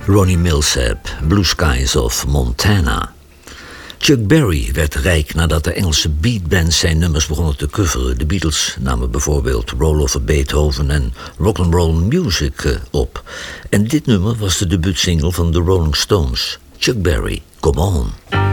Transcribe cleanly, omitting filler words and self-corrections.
Ronnie Milsap, Blue Skies of Montana. Chuck Berry werd rijk nadat de Engelse beatbands zijn nummers begonnen te coveren. De Beatles namen bijvoorbeeld Roll Over Beethoven en Rock'n'Roll Music op. En dit nummer was de debuutsingle van de Rolling Stones. Chuck Berry, Come On.